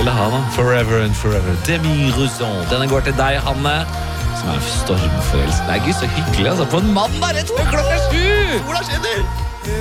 vil jeg ha da. Forever and forever. Demi Rousson. Denne går til deg, Hanne, som er stormforelsket. Det er ikke så hyggelig, altså. På en mann, da, rett før klokka 7! Hvordan skjedde?